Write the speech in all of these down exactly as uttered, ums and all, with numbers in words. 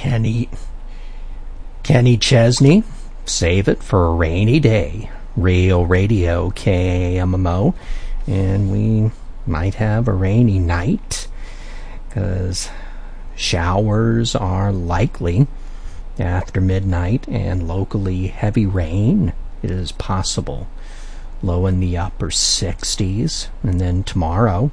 Kenny, Kenny Chesney, save it for a rainy day. Real Radio K A M M O. And we might have a rainy night, because showers are likely after midnight, and locally heavy rain is possible. Low in the upper sixties. And then tomorrow,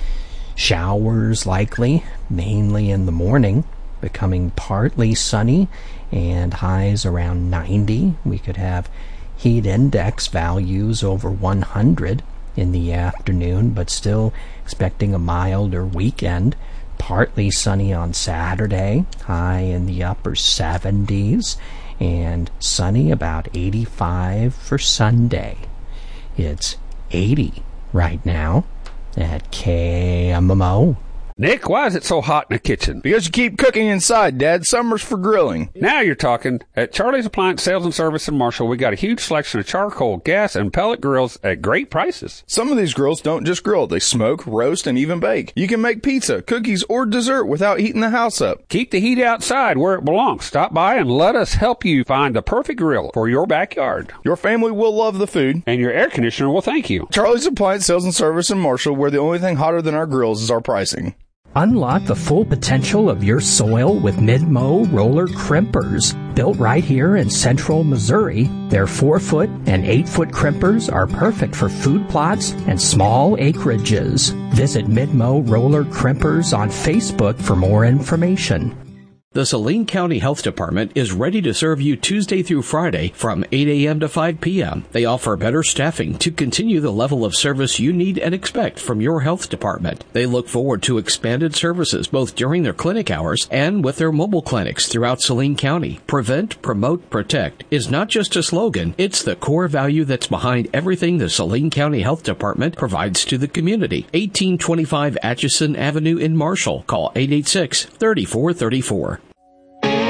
showers likely, mainly in the morning, becoming partly sunny, and highs around ninety. We could have heat index values over one hundred in the afternoon, but still expecting a milder weekend. Partly sunny on Saturday, high in the upper seventies, and sunny about eighty-five for Sunday. It's eighty right now at K M M O. Nick, why is it so hot in the kitchen? Because you keep cooking inside, Dad. Summer's for grilling. Now you're talking. At Charlie's Appliance Sales and Service in Marshall, we got a huge selection of charcoal, gas, and pellet grills at great prices. Some of these grills don't just grill. They smoke, roast, and even bake. You can make pizza, cookies, or dessert without heating the house up. Keep the heat outside where it belongs. Stop by and let us help you find the perfect grill for your backyard. Your family will love the food. And your air conditioner will thank you. Charlie's Appliance Sales and Service in Marshall, where the only thing hotter than our grills is our pricing. Unlock the full potential of your soil with Mid-Mow roller crimpers. Built right here in central Missouri, their four foot and eight foot crimpers are perfect for food plots and small acreages. Visit Mid-Mow roller crimpers on Facebook for more information. The Saline County Health Department is ready to serve you Tuesday through Friday from eight a.m. to five p.m. They offer better staffing to continue the level of service you need and expect from your health department. They look forward to expanded services both during their clinic hours and with their mobile clinics throughout Saline County. Prevent, promote, protect is not just a slogan, it's the core value that's behind everything the Saline County Health Department provides to the community. eighteen twenty-five Atchison Avenue in Marshall. Call eight eight six, three four three four.